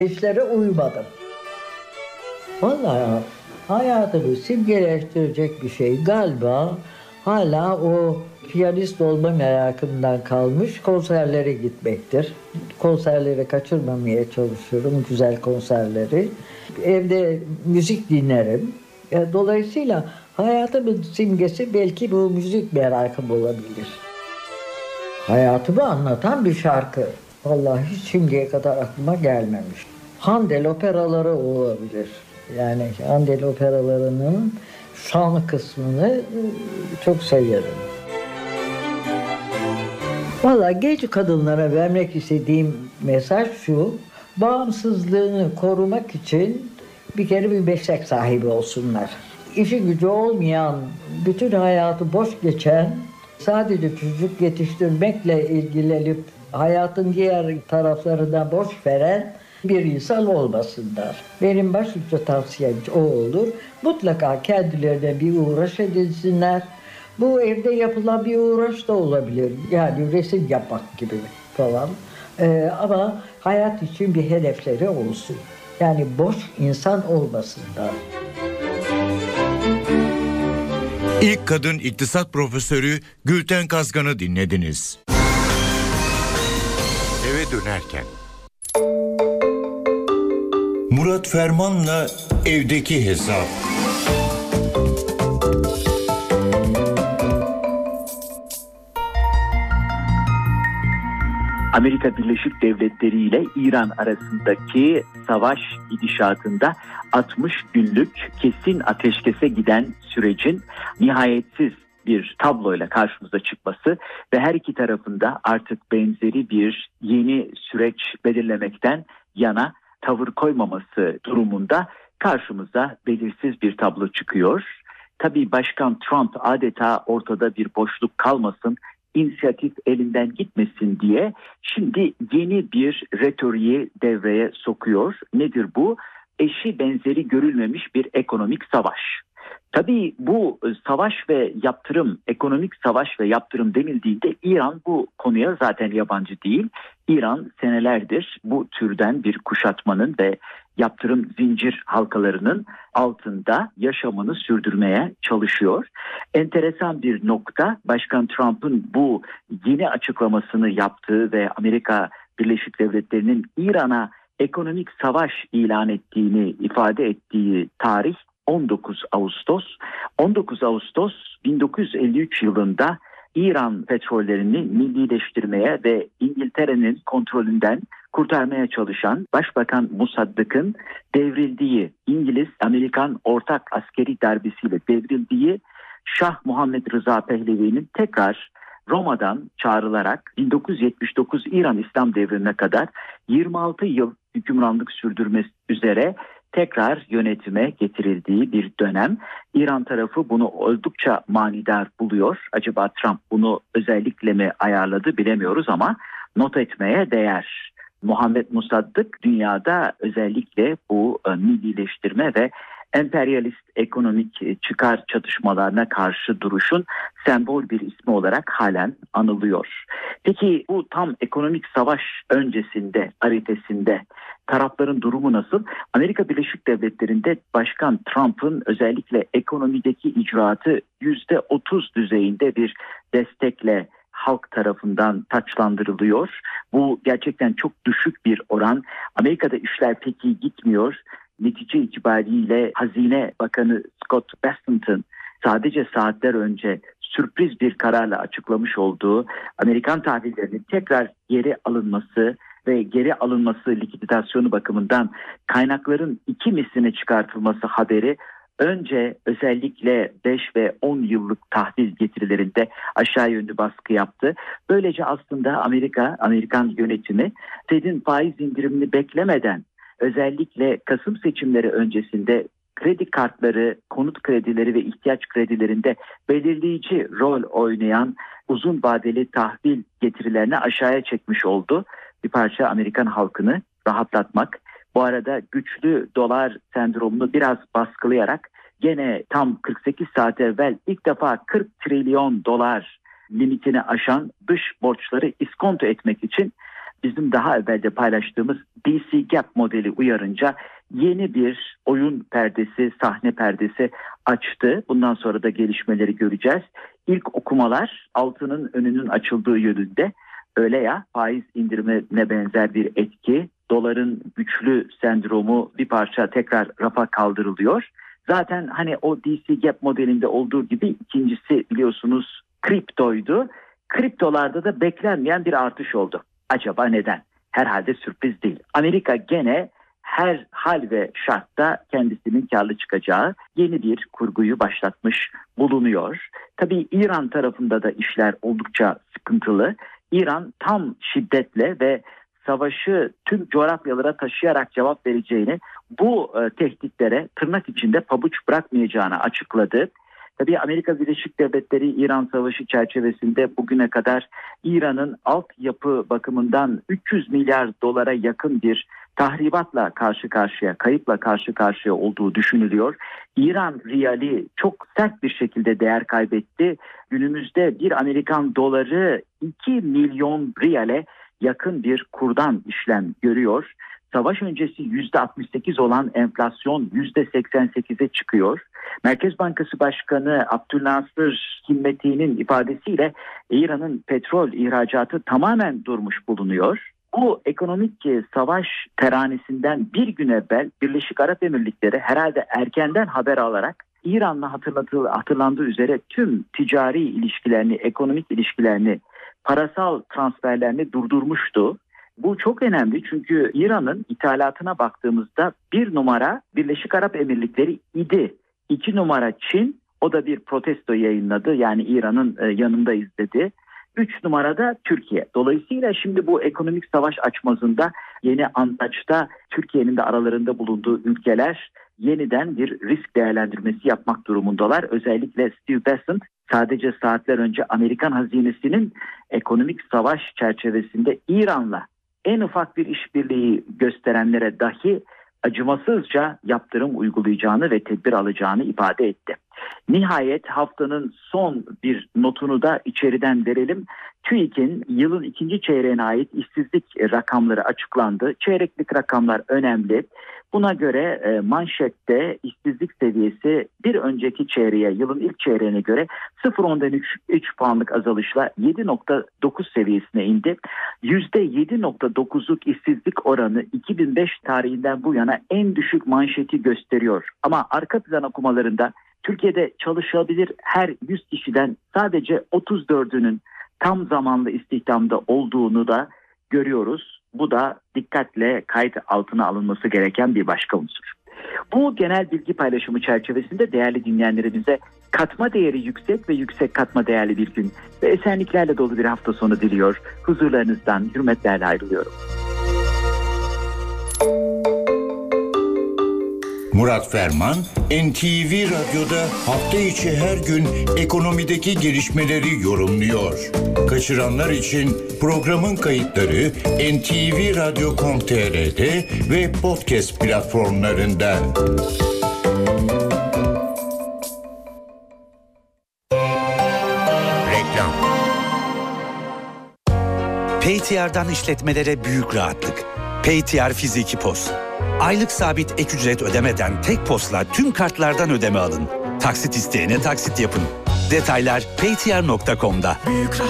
İşlere uymadım. Vallahi hayatımı simgeleştirecek bir şey galiba hala o piyanist olma merakımdan kalmış konserlere gitmektir. Konserleri kaçırmamaya çalışıyorum, güzel konserleri. Evde müzik dinlerim. Dolayısıyla hayatımın simgesi belki bu müzik merakım olabilir. Hayatımı anlatan bir şarkı. Vallahi hiç şimdiye kadar aklıma gelmemiş. Handel operaları olabilir. Yani Handel operalarının şan kısmını çok severim. Vallahi genç kadınlara vermek istediğim mesaj şu: bağımsızlığını korumak için bir kere bir meslek sahibi olsunlar. İşi gücü olmayan, bütün hayatı boş geçen, sadece çocuk yetiştirmekle ilgilenip hayatın diğer taraflarına boş veren bir insan olmasınlar. Benim başlıca tavsiyem o olur. Mutlaka kendilerine bir uğraş edinsinler. Bu evde yapılan bir uğraş da olabilir. Yani resim yapmak gibi falan. Ama hayat için bir hedefleri olsun. Yani boş insan olmasınlar. İlk kadın iktisat profesörü Gülten Kazgan'ı dinlediniz. Eve dönerken Murat Ferman'la evdeki hesap. Amerika Birleşik Devletleri ile İran arasındaki savaş gidişatında 60 günlük kesin ateşkese giden sürecin nihayetsiz bir tabloyla karşımıza çıkması ve her iki tarafında artık benzeri bir yeni süreç belirlemekten yana tavır koymaması durumunda karşımıza belirsiz bir tablo çıkıyor. Tabii Başkan Trump adeta ortada bir boşluk kalmasın, inisiyatif elinden gitmesin diye şimdi yeni bir retoriği devreye sokuyor. Nedir bu? Eşi benzeri görülmemiş bir ekonomik savaş. Tabii bu savaş ve yaptırım, ekonomik savaş ve yaptırım denildiğinde İran bu konuya zaten yabancı değil. İran senelerdir bu türden bir kuşatmanın ve yaptırım zincir halkalarının altında yaşamını sürdürmeye çalışıyor. Enteresan bir nokta, Başkan Trump'ın bu yeni açıklamasını yaptığı ve Amerika Birleşik Devletleri'nin İran'a ekonomik savaş ilan ettiğini ifade ettiği tarih 19 Ağustos. 19 Ağustos 1953 yılında İran petrollerini millileştirmeye ve İngiltere'nin kontrolünden kurtarmaya çalışan Başbakan Mossaddeq'ın devrildiği, İngiliz-Amerikan ortak askeri darbesiyle devrildiği Şah Muhammed Rıza Pehlevi'nin tekrar Roma'dan çağrılarak 1979 İran İslam Devrimi'ne kadar 26 yıl hükümranlık sürdürmesi üzere tekrar yönetime getirildiği bir dönem. İran tarafı bunu oldukça manidar buluyor. Acaba Trump bunu özellikle mi ayarladı bilemiyoruz ama not etmeye değer. Muhammed Mossaddeq dünyada özellikle bu millileştirme ve emperyalist ekonomik çıkar çatışmalarına karşı duruşun sembol bir ismi olarak halen anılıyor. Peki bu tam ekonomik savaş öncesinde, aritesinde tarafların durumu nasıl? Amerika Birleşik Devletleri'nde Başkan Trump'ın özellikle ekonomideki icraatı %30 düzeyinde bir destekle halk tarafından taçlandırılıyor. Bu gerçekten çok düşük bir oran. Amerika'da işler pek iyi gitmiyor. Netice itibariyle Hazine Bakanı Scott Bessent'ın sadece saatler önce sürpriz bir kararla açıklamış olduğu Amerikan tahvillerinin tekrar geri alınması ve geri alınması likiditasyonu bakımından kaynakların 2 misline çıkartılması haberi önce özellikle 5 ve 10 yıllık tahvil getirilerinde aşağı yönlü baskı yaptı. Böylece aslında Amerikan yönetimi Fed'in faiz indirimini beklemeden özellikle Kasım seçimleri öncesinde kredi kartları, konut kredileri ve ihtiyaç kredilerinde belirleyici rol oynayan uzun vadeli tahvil getirilerini aşağıya çekmiş oldu. Bir parça Amerikan halkını rahatlatmak. Bu arada güçlü dolar sendromunu biraz baskılayarak gene tam 48 saat evvel ilk defa 40 trilyon dolar limitini aşan dış borçları iskonto etmek için bizim daha evvel de paylaştığımız DC Gap modeli uyarınca yeni bir oyun perdesi, sahne perdesi açtı. Bundan sonra da gelişmeleri göreceğiz. İlk okumalar altının önünün açıldığı yönünde. Öyle ya, faiz indirimine benzer bir etki. Doların güçlü sendromu bir parça tekrar rafa kaldırılıyor. Zaten hani o DC Gap modelinde olduğu gibi ikincisi biliyorsunuz kriptoydu. Kriptolarda da beklenmeyen bir artış oldu. Acaba neden? Herhalde sürpriz değil. Amerika gene her hal ve şartta kendisinin karlı çıkacağı yeni bir kurguyu başlatmış bulunuyor. Tabii İran tarafında da işler oldukça sıkıntılı. İran tam şiddetle ve savaşı tüm coğrafyalara taşıyarak cevap vereceğini, bu tehditlere tırnak içinde pabuç bırakmayacağını açıkladı. Tabii Amerika Birleşik Devletleri İran Savaşı çerçevesinde bugüne kadar İran'ın altyapı bakımından 300 milyar dolara yakın bir tahribatla karşı karşıya, kayıpla karşı karşıya olduğu düşünülüyor. İran riyali çok sert bir şekilde değer kaybetti. Günümüzde bir Amerikan doları 2 milyon riyale yakın bir kurdan işlem görüyor. Savaş öncesi %68 olan enflasyon %88'e çıkıyor. Merkez Bankası Başkanı Abdülnasır Himmeti'nin ifadesiyle İran'ın petrol ihracatı tamamen durmuş bulunuyor. Bu ekonomik savaş teranesinden bir gün evvel Birleşik Arap Emirlikleri herhalde erkenden haber alarak İran'la hatırlandığı üzere tüm ticari ilişkilerini, ekonomik ilişkilerini, parasal transferlerini durdurmuştu. Bu çok önemli çünkü İran'ın ithalatına baktığımızda bir numara Birleşik Arap Emirlikleri idi. 2 numara Çin, o da bir protesto yayınladı, yani İran'ın yanındayız dedi. 3 numarada Türkiye. Dolayısıyla şimdi bu ekonomik savaş açmazında yeni antaçta Türkiye'nin de aralarında bulunduğu ülkeler yeniden bir risk değerlendirmesi yapmak durumundalar. Özellikle Steve Bessent sadece saatler önce Amerikan hazinesinin ekonomik savaş çerçevesinde İran'la en ufak bir işbirliği gösterenlere dahi acımasızca yaptırım uygulayacağını ve tedbir alacağını ifade etti. Nihayet haftanın son bir notunu da içeriden verelim. TÜİK'in yılın ikinci çeyreğine ait işsizlik rakamları açıklandı. Çeyreklik rakamlar önemli. Buna göre manşette işsizlik seviyesi bir önceki çeyreğe, yılın ilk çeyreğine göre 0,3 puanlık azalışla 7,9 seviyesine indi. %7,9'luk işsizlik oranı 2005 tarihinden bu yana en düşük manşeti gösteriyor. Ama arka plan okumalarında Türkiye'de çalışabilir her 100 kişiden sadece 34'ünün tam zamanlı istihdamda olduğunu da görüyoruz. Bu da dikkatle kayıt altına alınması gereken bir başka unsur. Bu genel bilgi paylaşımı çerçevesinde değerli dinleyenlerimize katma değeri yüksek ve yüksek katma değerli bir gün ve esenliklerle dolu bir hafta sonu diliyor. Huzurlarınızdan hürmetlerle ayrılıyorum. Murat Ferman, NTV Radyo'da hafta içi her gün ekonomideki gelişmeleri yorumluyor. Kaçıranlar için programın kayıtları ntvradio.com.tr'de ve podcast platformlarında. Reklam. PayTR'dan işletmelere büyük rahatlık. PayTR Fiziki POS. Aylık sabit ek ücret ödemeden tek POS'la tüm kartlardan ödeme alın. Taksit isteyene taksit yapın. Detaylar paytr.com'da.